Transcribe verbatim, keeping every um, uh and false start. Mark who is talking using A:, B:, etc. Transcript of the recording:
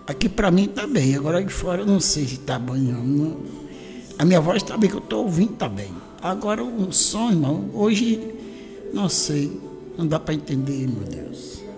A: Aqui para mim tá bem, agora aí fora eu não sei se tá bom não. Não- A minha voz tá bem, que eu tô ouvindo tá bem. Agora o som, irmão, hoje não sei, não dá para entender, meu Deus.